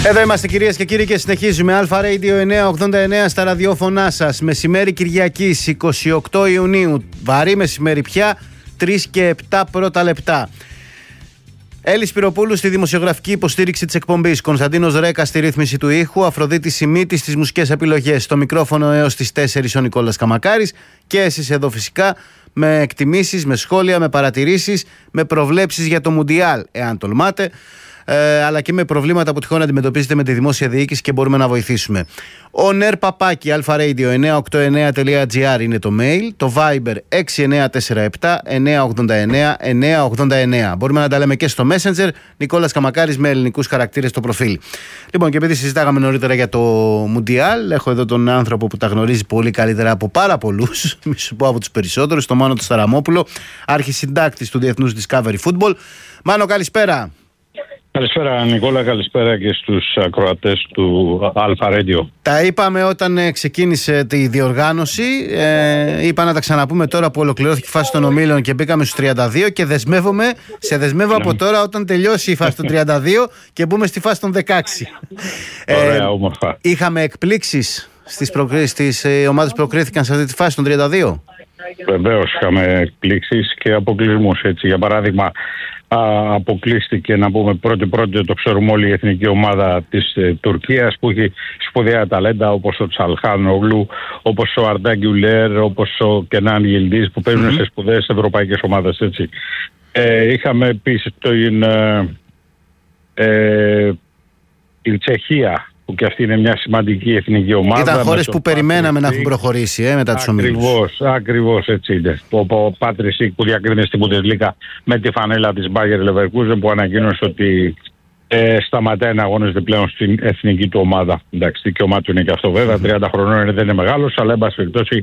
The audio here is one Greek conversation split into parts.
Εδώ είμαστε κυρίες και κύριοι και συνεχίζουμε. Αλφα Radio 989 στα ραδιόφωνά σας. Μεσημέρι Κυριακής 28 Ιουνίου. Βαρύ μεσημέρι πια, 3 και 7 πρώτα λεπτά. Έλλης Σπυροπούλου στη δημοσιογραφική υποστήριξη της εκπομπής. Κωνσταντίνος Ρέκα στη ρύθμιση του ήχου. Αφροδίτη Σιμίτη στις μουσικές επιλογές. Στο μικρόφωνο έως τις 4 ο Νικόλας Καμακάρης. Και εσείς εδώ φυσικά με εκτιμήσεις, με σχόλια, με παρατηρήσεις, με προβλέψεις για το Μουντιάλ, εάν τολμάτε. Αλλά και με προβλήματα που τυχόν αντιμετωπίζετε με τη δημόσια διοίκηση και μπορούμε να βοηθήσουμε. Ο ΝΕΡ-Παπάκι alfaradio989.gr είναι το mail. Το Viber 6947-989-989. Μπορούμε να τα λέμε και στο Messenger. Νικόλας Καμακάρης με ελληνικούς χαρακτήρες στο προφίλ. Λοιπόν, και επειδή συζητάγαμε νωρίτερα για το Μουντιάλ, έχω εδώ τον άνθρωπο που τα γνωρίζει πολύ καλύτερα από πάρα πολλούς, μη σου πω από τους περισσότερους, τον Μάνο Σταραμόπουλο, αρχισυντάκτης του Διεθνούς Discovery Football. Μάνο, καλησπέρα. Καλησπέρα Νικόλα, καλησπέρα και στους ακροατές του Αλφα Radio. Τα είπαμε όταν ξεκίνησε τη διοργάνωση, είπα να τα ξαναπούμε τώρα που ολοκληρώθηκε η φάση των ομίλων και μπήκαμε στους 32 και δεσμεύω από τώρα όταν τελειώσει η φάση των 32 και μπούμε στη φάση των 16. Ωραία, όμορφα. Είχαμε εκπλήξεις στις ομάδες που προκρίθηκαν σε αυτή τη φάση των 32. Βεβαίως είχαμε εκπλήξεις και αποκλεισμούς. Έτσι, για παράδειγμα, αποκλείστηκε, να πούμε πρώτη, το ξέρουμε όλοι, η εθνική ομάδα της Τουρκίας που έχει σπουδαία ταλέντα όπως ο Τσαλχάνογλου, όπως ο Αρντά Γκιουλέρ, όπως ο Κενάν Γιλντής που παίζουν σε σπουδαίες ευρωπαϊκές ομάδες. Έτσι. Είχαμε επίσης την Τσεχία, που και αυτή είναι μια σημαντική εθνική ομάδα. Ήταν χώρες που περιμέναμε να έχουν προχωρήσει μετά τους ομίλους. Ακριβώς έτσι είναι. Ο Πάτρισικ που διακρίνεται στην Bundesliga με τη φανέλα της Bayer Leverkusen που ανακοίνωσε ότι σταματάει να αγωνίζεται πλέον στην εθνική του ομάδα. Εντάξει, δικαίωμά του είναι και αυτό βέβαια. 30 χρονών δεν είναι μεγάλος, αλλά εν πάση περιπτώσει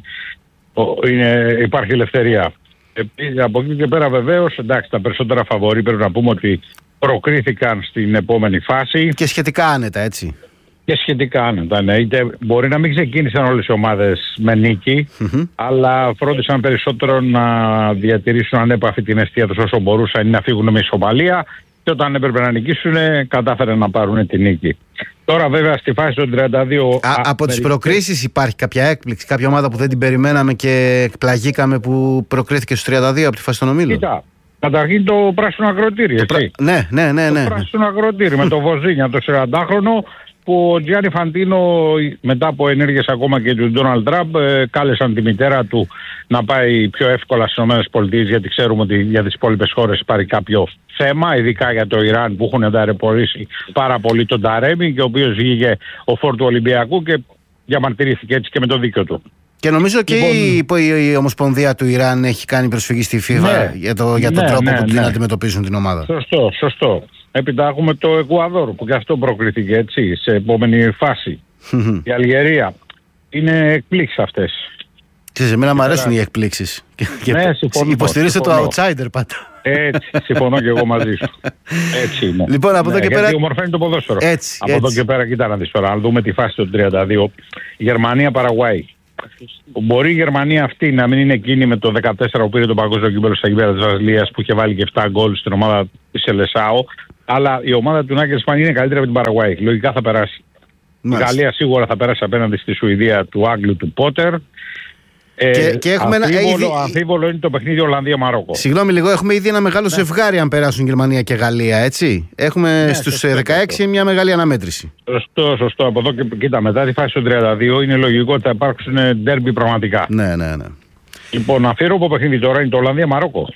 υπάρχει ελευθερία. Από εκεί και πέρα βεβαίως, εντάξει, τα περισσότερα φαβορί πρέπει να πούμε ότι προκρίθηκαν στην επόμενη φάση. Και σχετικά άνετα, έτσι. Και σχετικά άνετα, ναι. Μπορεί να μην ξεκίνησαν όλες οι ομάδες με νίκη, αλλά φρόντισαν περισσότερο να διατηρήσουν ανέπαφη την αιστεία τους όσο μπορούσαν ή να φύγουν με ισοπαλία και όταν έπρεπε να νικήσουν κατάφεραν να πάρουν τη νίκη. Τώρα βέβαια στη φάση των 32... από τις προκρίσεις υπάρχει κάποια έκπληξη, κάποια ομάδα που δεν την περιμέναμε και εκπλαγήκαμε που προκρίθηκε στους 32 από τη φάση των ομίλων? Κοίτα, καταρχήν το πράσινο αγροτήρι, έτσι. Ναι. Το πράσινο αγροτήρι με το Βοζίνια, το 40χρονο, που ο Τζιάννι Φαντίνο μετά από ενέργειες ακόμα και του Ντόναλντ Τραμπ κάλεσαν τη μητέρα του να πάει πιο εύκολα στις ΗΠΑ, γιατί ξέρουμε ότι για τις υπόλοιπες χώρες υπάρχει κάποιο θέμα, ειδικά για το Ιράν που έχουν ταραιπωρήσει πάρα πολύ τον Ταρέμι και ο οποίος βγήκε ο φόρ του Ολυμπιακού και διαμαρτυρήθηκε έτσι και με το δίκιο του. Και νομίζω και η Ομοσπονδία του Ιράν έχει κάνει προσφυγή στη FIFA για τον τρόπο που την αντιμετωπίζουν την ομάδα. Σωστό. Έπειτα έχουμε το Εκουαδόρ που και αυτό προκρίθηκε έτσι σε επόμενη φάση. Η Αλγερία. Είναι εκπλήξεις αυτές. Εμένα μου αρέσουν οι εκπλήξεις. Ναι, υποστηρίζετε το outsider πάντα. Έτσι, συμφωνώ και εγώ μαζί σου. Έτσι είναι. Λοιπόν, από εδώ και πέρα. Γιατί ομορφαίνει το ποδόσφαιρο. Από εδώ και πέρα, κοίτα να δεις τώρα. Αν δούμε τη φάση των 32, Γερμανία-Παραγουάη. Μπορεί η Γερμανία αυτή να μην είναι εκείνη με το 14 που πήρε το παγκόσμιο κύπελλο στα γήπεδα της Βραζιλίας που είχε βάλει και 7 γκολ στην ομάδα της Σελεσάο. Αλλά η ομάδα του Νάγκελσμαν είναι καλύτερη από την Παραγουάη. Λογικά θα περάσει. Η Γαλλία σίγουρα θα περάσει απέναντι στη Σουηδία του Άγγλου του Πότερ. Και έχουμε αμφίβολο είναι το παιχνίδι Ολλανδία-Μαρόκο. Συγγνώμη λίγο, έχουμε ήδη ένα μεγάλο ζευγάρι αν περάσουν Γερμανία και Γαλλία, έτσι. Έχουμε στους 16 μια μεγάλη αναμέτρηση. Σωστό. Από εδώ και κοίτα, μετά τη φάση των 32 είναι λογικό ότι θα υπάρξουν ντέρμπι πραγματικά. Ναι. Λοιπόν, αφιέρωμο παιχνίδι τώρα είναι το Ολλανδία-Μαρόκο.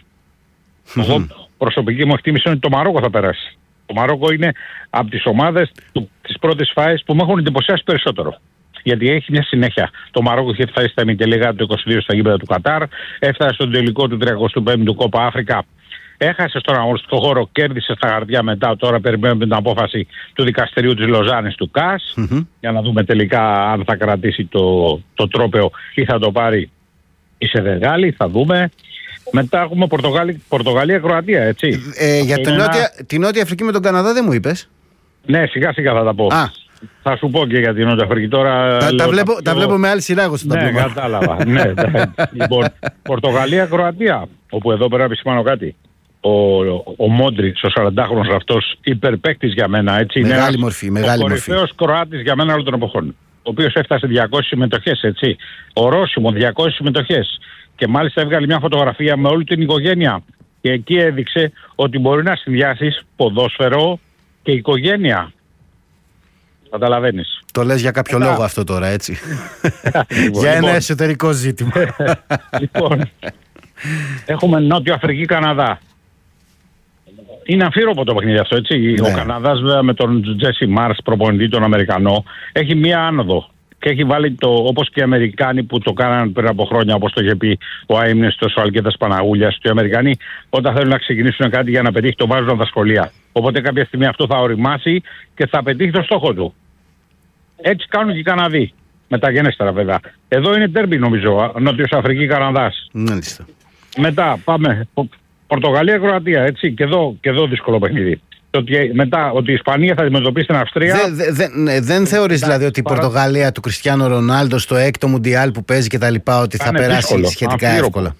Εγώ προσωπική μου εκτίμηση είναι ότι το Μαρόκο θα περάσει. Το Μαρόκο είναι από τις ομάδες της πρώτης φάσης που με έχουν εντυπωσιάσει περισσότερο. Γιατί έχει μια συνέχεια. Το Μαρόκο είχε φτάσει στα ημιτελικά του 22 στα γήπεδα του Κατάρ, έφτασε στον τελικό του 35ου Κόπα Αφρικα. Έχασε στον αγωνιστικό χώρο, κέρδισε στα χαρτιά μετά. Τώρα περιμένουμε την απόφαση του δικαστηρίου της Λοζάνης του ΚΑΣ για να δούμε τελικά αν θα κρατήσει το τρόπαιο ή θα το πάρει η Σενεγάλη. Θα δούμε. Μετά έχουμε Πορτογαλία-Κροατία, έτσι. Για την Νότια Αφρική με τον Καναδά δεν μου είπες? Ναι, σιγά θα τα πω. Θα σου πω και για την Νότια Αφρική τώρα. Τα βλέπω με άλλη σειρά εγώ στο ταπλό. Κατάλαβα. Λοιπόν, Πορτογαλία-Κροατία, όπου εδώ πρέπει να επισημάνω κάτι. ο Μόντριτς, ο 40χρονος αυτός, υπερπαίκτης για μένα. Έτσι, μεγάλη είναι μορφή, μεγάλη ο μορφή. κορυφαίος Κροάτης για μένα όλων των εποχών. Ο οποίος έφτασε 200 συμμετοχές, έτσι. Ο Ρώσιμο, 200 συμμετοχές. Και μάλιστα έβγαλε μια φωτογραφία με όλη την οικογένεια. Και εκεί έδειξε ότι μπορεί να συνδυάσεις ποδόσφαιρο και οικογένεια. Καταλαβαίνεις. Το λες για κάποιο λόγο αυτό τώρα, έτσι. Για ένα εσωτερικό ζήτημα. Λοιπόν, έχουμε Νότιο Αφρική, Καναδά. Είναι αμφίροπο το παιχνίδι αυτό, έτσι. Ναι. Ο Καναδάς βέβαια με τον Τζέσι Μάρς, προπονητή τον Αμερικανό, έχει μία άνοδο. Και έχει βάλει όπως και οι Αμερικάνοι που το κάναν πριν από χρόνια, όπως το είχε πει ο Αείμνηστος, ο Αλκέτας Παναγούλιας. Και οι Αμερικανοί, όταν θέλουν να ξεκινήσουν κάτι για να πετύχει, το βάζουν από τα σχολεία. Οπότε κάποια στιγμή αυτό θα οριμάσει και θα πετύχει το στόχο του. Έτσι κάνουν και οι Καναδοί. Μεταγενέστερα βέβαια. Εδώ είναι τέρμπι νομίζω. Νότιος Αφρική, Καναδάς. Μάλιστα. Μετά πάμε. Πορτογαλία, Κροατία. Έτσι. Και εδώ δύσκολο παιχνίδι. Μετά ότι η Ισπανία θα αντιμετωπίσει την Αυστρία. Δεν θεωρείς δηλαδή ότι η Πορτογαλία του Κριστιάνο Ρονάλντο στο 6ο Μουντιάλ που παίζει και τα λοιπά ότι θα περάσει δύσκολο, σχετικά εύκολα?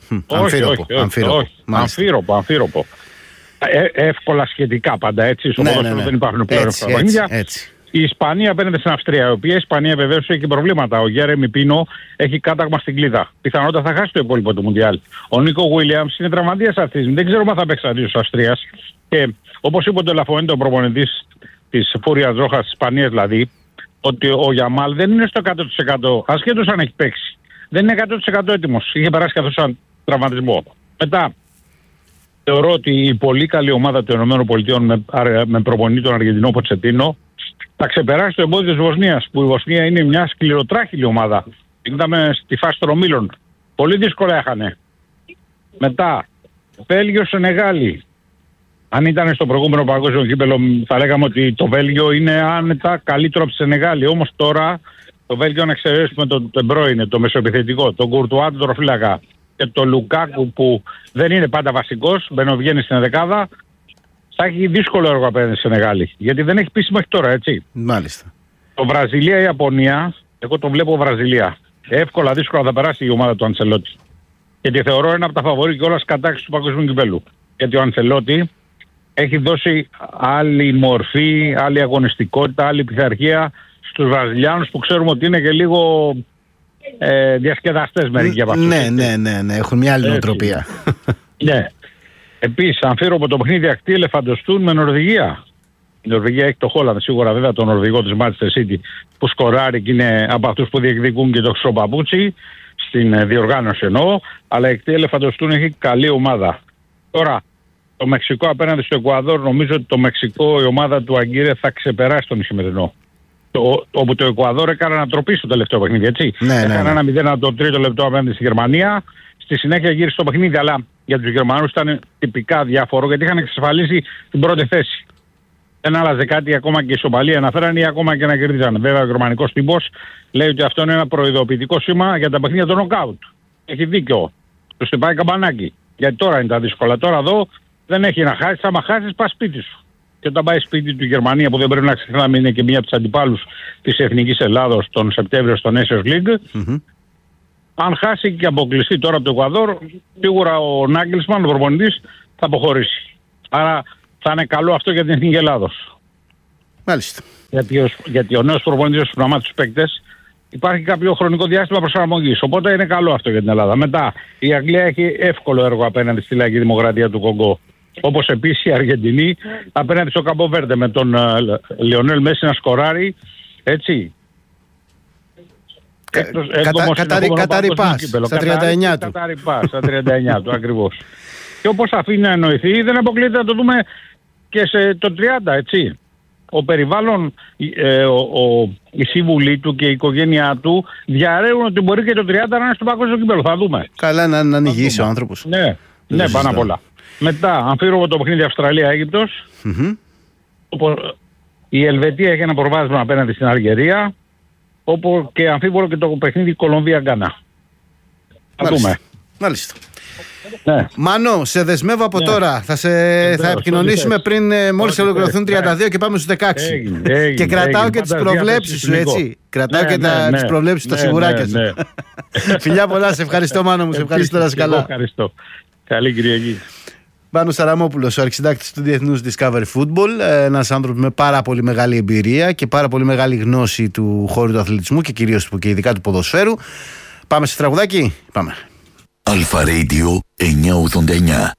Αμφίροπο. Εύκολα σχετικά πάντα, έτσι. Στο ποδόσφαιρο δεν υπάρχουν πλέον παιχνίδια. Η Ισπανία απέναντι στην Αυστρία, η οποία η Ισπανία βεβαίως έχει προβλήματα. Ο Γέρεμι Πίνο έχει κάταγμα στην κλίδα. Πιθανότατα θα χάσει το υπόλοιπο του Μουντιάλ. Ο Νίκο Γουίλιαμς είναι τραυματίας αυτή. Δεν ξέρω αν θα παίξει αντί της Αυστρίας. Και όπως είπε ο Λαφουέντε, ο προπονητής της Φούρια Ρόχας της Ισπανίας, δηλαδή, ότι ο Γιαμάλ δεν είναι στο 100%, ασχέτως αν έχει παίξει. Δεν είναι 100% έτοιμος. Είχε περάσει καθώς σαν τραυματισμό. Μετά, θεωρώ ότι η πολύ καλή ομάδα των ΗΠΑ με προπονητή τον Αργεντινό Ποτσετίνο θα ξεπεράσει το εμπόδιο της Βοσνίας, που η Βοσνία είναι μια σκληροτράχηλη ομάδα. Είδαμε στη φάση των ομίλων. Πολύ δύσκολα έχανε. Μετά, Βέλγιο, Σενεγάλη. Αν ήταν στο προηγούμενο παγκόσμιο κύπελλο, θα λέγαμε ότι το Βέλγιο είναι άνετα καλύτερο από τη Σενεγάλη. Όμως τώρα το Βέλγιο, να εξαιρέσουμε τον Τεμπρόινε, το μεσοεπιθετικό, τον Κουρτουά, τον τροφύλακα και τον Λουκάκου που δεν είναι πάντα βασικός, μπαινοβγαίνει στην δεκάδα, θα έχει δύσκολο έργο απέναντι στη Σενεγάλη. Γιατί δεν έχει πείσει μέχρι τώρα, έτσι. Μάλιστα. Το Βραζιλία-Ιαπωνία, εγώ το βλέπω Βραζιλία. Εύκολα, δύσκολα θα περάσει η ομάδα του Αντσελότη. Γιατί θεωρώ ένα από τα φαβορί και όλα κατάξυση του παγκοσμίου κυπέλλου. Γιατί ο Αντσελότη έχει δώσει άλλη μορφή, άλλη αγωνιστικότητα, άλλη πειθαρχία στους Βραζιλιάνους που ξέρουμε ότι είναι και λίγο διασκεδαστές μερικοί από αυτούς. Ναι, έχουν μια άλλη νοοτροπία. Ναι. Επίσης, αμφίροπο το παιχνίδι ακτή ελεφαντοστούν με Νορβηγία. Η Νορβηγία έχει το Χόλαντ, σίγουρα βέβαια τον Νορβηγό της Manchester City που σκοράρει και είναι από αυτούς που διεκδικούν και το χρυσοπαπούτσι, στην διοργάνωση εννοώ, αλλά η ακτή ελεφαντοστούν έχει καλή ομάδα. Τώρα, το Μεξικό απέναντι στο Εκουαδόρ, νομίζω ότι το Μεξικό, η ομάδα του Αγκύρε θα ξεπεράσει τον Ισημερινό. Όπου το Εκουαδόρ έκανε ανατροπή στο τελευταίο παιχνίδι, έτσι. Έκανε ένα 0 το τρίτο λεπτό απέναντι στη Γερμανία. Στη συνέχεια γύρισε το παιχνίδι, αλλά για τους Γερμανούς ήταν τυπικά διάφορο γιατί είχαν εξασφαλίσει την πρώτη θέση. Δεν άλλαζε κάτι, ακόμα και η ισοπαλία να φέρανε ή ακόμα και να κερδίζανε. Βέβαια, ο γερμανικός τύπος λέει ότι αυτό είναι ένα προειδοποιητικό σήμα για τα παιχνίδια των νοκάουτ. Έχει δίκιο. Του χτυπάει καμπανάκι. Γιατί τώρα είναι τα δύσκολα. Τώρα εδώ δεν έχει να χάσει. Άμα χάσει, πα σπίτι σου. Και όταν πάει σπίτι του Γερμανία, που δεν πρέπει να ξεχνάμε είναι και μία από του αντιπάλους της Εθνικής Ελλάδος τον Σεπτέμβριο στο Nations League. Αν χάσει και αποκλειστεί τώρα από το Εκουαδόρ, σίγουρα ο Νάγκελσμαν, ο προπονητής, θα αποχωρήσει. Άρα θα είναι καλό αυτό για την Εθνική Ελλάδος. Μάλιστα. Γιατί ο νέος προπονητής που να μάθει τους παίκτες, υπάρχει κάποιο χρονικό διάστημα προσαρμογής. Οπότε είναι καλό αυτό για την Ελλάδα. Μετά η Αγγλία έχει εύκολο έργο απέναντι στη Λαϊκή Δημοκρατία του Κονγκό. Όπως επίσης η Αργεντινή απέναντι στο Καμπό Βέρντε με τον Λιονέλ Μέση να σκοράρει. Έτσι. Καταρρυπάς στα 39 του. Καταρρυπάς στα 39 του ακριβώς. Και όπως αφήνει να εννοηθεί, δεν αποκλείεται να το δούμε και σε το 30, έτσι. Ο περιβάλλον, η σύμβουλή του και η οικογένειά του διαρρέουν ότι μπορεί και το 30 να είναι στο παγκόσμιο κύπελλο. Θα δούμε. Καλά να ανοιγήσει ο άνθρωπος. Ναι, πάνω απ' όλα. Μετά, αμφίροπο το παιχνίδι Αυστραλία-Αίγυπτος. Η Ελβετία έχει ένα προβάδισμα απέναντι στην Αλγερία. Όπου και αμφίβολο και το παιχνίδι Κολομβία-Γκάνα. Θα δούμε. Μάλιστα. Ναι. Μάνο, σε δεσμεύω από τώρα. Θα επικοινωνήσουμε πριν μόλις ολοκληρωθούν 32 και πάμε στους 16. Και κρατάω και τις προβλέψεις σου, έτσι. Κρατάω και τις προβλέψεις σου, τα σιγουράκια σου. Φιλιά πολλά, σε ευχαριστώ Μάνο μου, σε ευχαριστώ να είσαι καλά. Ευχαριστώ. Καλή Κυριακή. Πάνος Σαραμόπουλος, ο αρχισυντάκτης του Διεθνούς Discovery Football. Ένας άνθρωπος με πάρα πολύ μεγάλη εμπειρία και πάρα πολύ μεγάλη γνώση του χώρου του αθλητισμού και κυρίως και ειδικά του ποδοσφαίρου. Πάμε σε τραγουδάκι. Πάμε. Αλφα Radio 989.